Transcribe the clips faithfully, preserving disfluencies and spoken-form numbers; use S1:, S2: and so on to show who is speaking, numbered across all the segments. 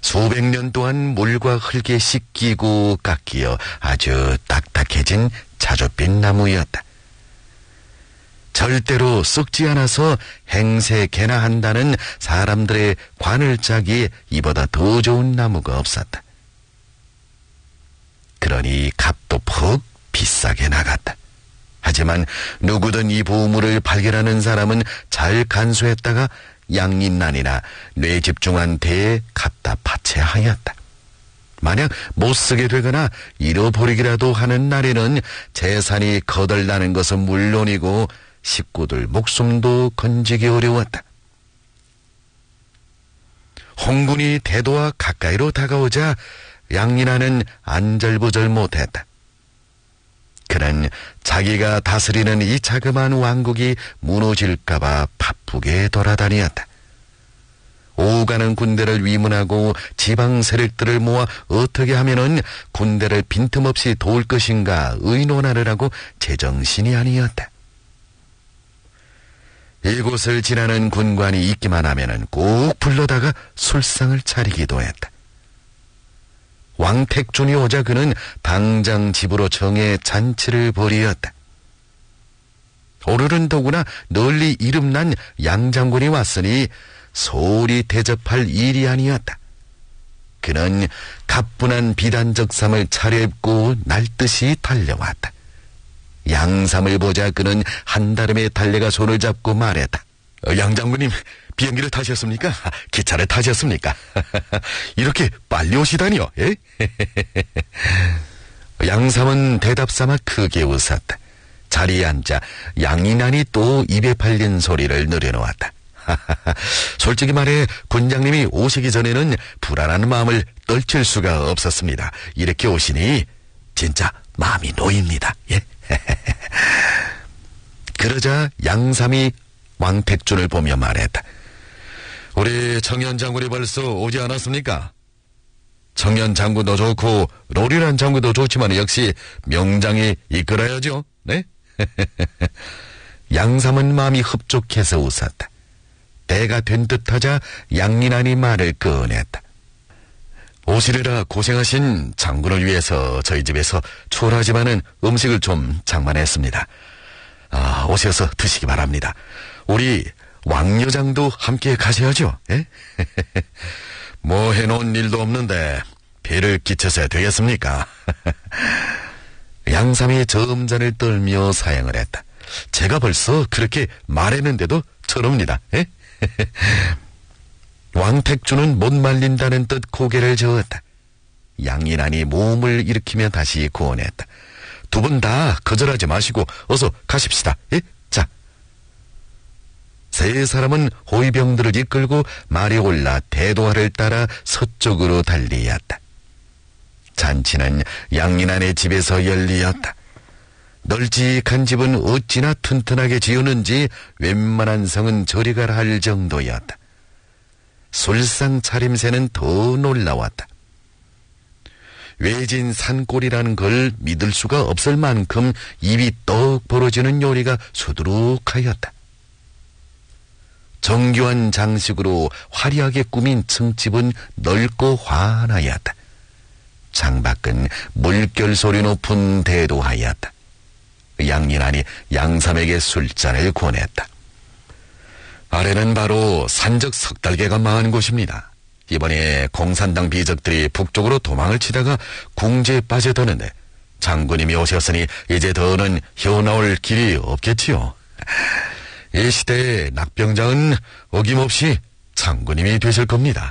S1: 수백 년 동안 물과 흙에 씻기고 깎이어 아주 딱딱해진 자줏빛 나무였다. 절대로 썩지 않아서 행세 개나 한다는 사람들의 관을 짜기에 이보다 더 좋은 나무가 없었다. 그러니 값도 푹 비싸게 나갔다. 하지만 누구든 이 보물을 발견하는 사람은 잘 간수했다가 양린난이나 뇌집중한테에 갖다 바쳐야 하였다. 만약 못 쓰게 되거나 잃어버리기라도 하는 날에는 재산이 거덜나는 것은 물론이고 식구들 목숨도 건지기 어려웠다. 홍군이 대도와 가까이로 다가오자 양린난은 안절부절 못했다. 그는 자기가 다스리는 이 자그마한 왕국이 무너질까봐 바쁘게 돌아다녔다. 오가는 군대를 위문하고 지방 세력들을 모아 어떻게 하면은 군대를 빈틈없이 도울 것인가 의논하느라고 제정신이 아니었다. 이곳을 지나는 군관이 있기만 하면은 꼭 불러다가 술상을 차리기도 했다. 왕택준이 오자 그는 당장 집으로 정해 잔치를 벌이었다. 오늘은 더구나 널리 이름난 양장군이 왔으니 소리 대접할 일이 아니었다. 그는 가뿐한 비단적삼을 차려입고 날듯이 달려왔다. 양삼을 보자 그는 한다름에 달려가 손을 잡고 말했다. 어, 양장군님, 비행기를 타셨습니까? 기차를 타셨습니까? 이렇게 빨리 오시다니요. 예? 양삼은 대답삼아 크게 웃었다. 자리에 앉아 양린난이 또 입에 팔린 소리를 늘여놓았다. 솔직히 말해 군장님이 오시기 전에는 불안한 마음을 떨칠 수가 없었습니다. 이렇게 오시니 진짜 마음이 놓입니다. 예? 그러자 양삼이 왕택준을 보며 말했다. 우리 청년 장군이 벌써 오지 않았습니까? 청년 장군도 좋고 로리란 장군도 좋지만 역시 명장이 이끌어야죠. 네? 양삼은 마음이 흡족해서 웃었다. 때가 된 듯하자 양린난이 말을 꺼냈다. 오시느라 고생하신 장군을 위해서 저희 집에서 초라하지만은 음식을 좀 장만했습니다. 아, 오셔서 드시기 바랍니다. 우리 왕여장도 함께 가셔야죠. 예? 뭐 해놓은 일도 없는데 배를 끼쳐서야 되겠습니까? 양삼이 저음잔을 떨며 사양을 했다. 제가 벌써 그렇게 말했는데도 저럽니다. 예? 왕택준은 못 말린다는 뜻 고개를 저었다. 양린난이 몸을 일으키며 다시 구원했다. 두 분 다 거절하지 마시고 어서 가십시다. 예? 자. 세 사람은 호위병들을 이끌고 말이 올라 대도화를 따라 서쪽으로 달리었다. 잔치는 양린난의 집에서 열리었다. 널찍한 집은 어찌나 튼튼하게 지었는지 웬만한 성은 저리 가라 할 정도였다. 술상 차림새는 더 놀라웠다. 외진 산골이라는 걸 믿을 수가 없을 만큼 입이 떡 벌어지는 요리가 수두룩하였다. 정교한 장식으로 화려하게 꾸민 층집은 넓고 환하였다. 창밖은 물결 소리 높은 대도하였다. 양린난이 양삼에게 술잔을 권했다. 아래는 바로 산적 석달개가 망한 곳입니다. 이번에 공산당 비적들이 북쪽으로 도망을 치다가 궁지에 빠져드는데 장군님이 오셨으니 이제 더는 헤어나올 길이 없겠지요. 이 시대의 낙병장은 어김없이 장군님이 되실 겁니다.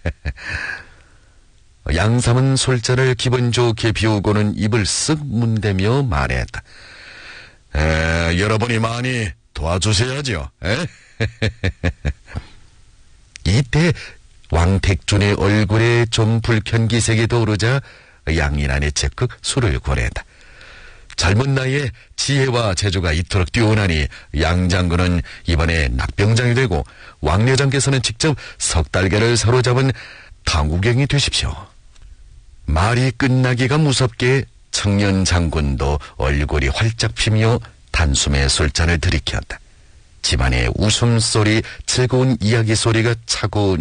S1: 양삼은 술잔을 기분 좋게 비우고는 입을 쓱 문대며 말했다. 에, 여러분이 많이 도와주셔야죠. 에? 이때 왕택준의 얼굴에 좀 불편기색이 도르자 양린난이 적극 술을 권했다. 젊은 나이에 지혜와 재주가 이토록 뛰어나니 양장군은 이번에 낙병장이 되고 왕여장께서는 직접 석달개를 사로잡은 당구경이 되십시오. 말이 끝나기가 무섭게 청년 장군도 얼굴이 활짝 피며 단숨에 술잔을 들이켰다. 집안의 웃음소리, 즐거운 이야기 소리가 차고